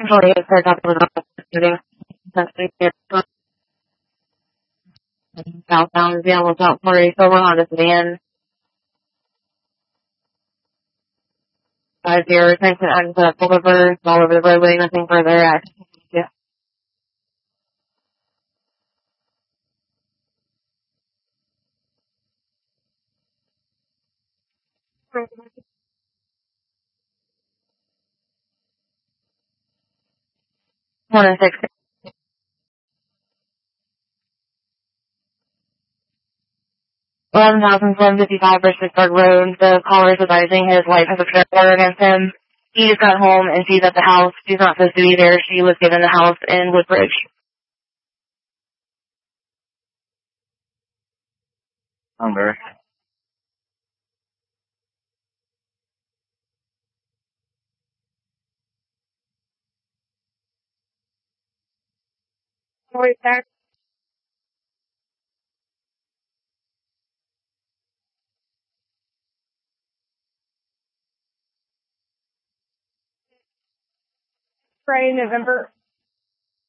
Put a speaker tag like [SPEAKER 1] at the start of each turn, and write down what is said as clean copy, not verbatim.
[SPEAKER 1] Sorry, I forgot to look up yesterday. Southbound, yeah, look out for a silver Honda sedan. 50 attention items delivered all over the roadway, nothing further at. Yeah. One and six. 11,755 Richardsburg Road. The caller is advising his wife has a court order against him. He just got home and she's at the house. She's not supposed to be there. She was given the house in Woodbridge. Number. Sorry, sir. Friday, November